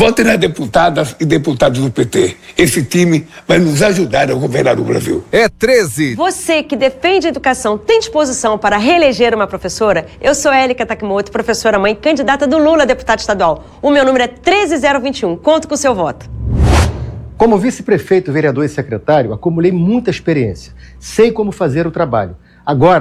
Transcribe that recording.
Vote nas deputadas e deputados do PT. Esse time vai nos ajudar a governar o Brasil. É 13. Você que defende a educação tem disposição para reeleger uma professora? Eu sou Élica Takimoto, professora mãe, candidata do Lula a deputada estadual. O meu número é 13021. Conto com o seu voto. Como vice-prefeito, vereador e secretário, acumulei muita experiência. Sei como fazer o trabalho. Agora,